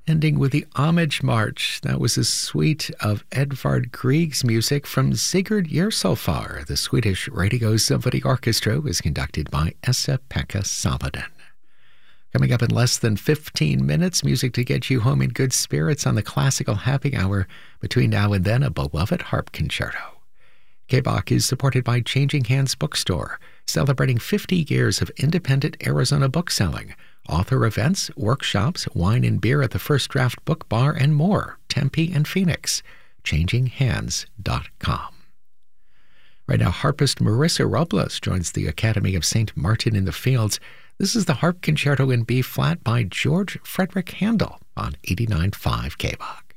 Ending with the Homage March. That was a suite of Edvard Grieg's music from Sigurd Yersofar. The Swedish Radio Symphony Orchestra was conducted by Esa-Pekka Salonen. Coming up in less than 15 minutes, music to get you home in good spirits on the Classical Happy Hour. Between now and then, a beloved harp concerto. K-Bach is supported by Changing Hands Bookstore, celebrating 50 years of independent Arizona bookselling. Author events, workshops, wine and beer at the First Draft Book Bar, and more. Tempe and Phoenix. ChangingHands.com. Right now, harpist Marissa Robles joins the Academy of St. Martin in the Fields. This is the Harp Concerto in B-flat by George Frederick Handel on 89.5 K-Bach.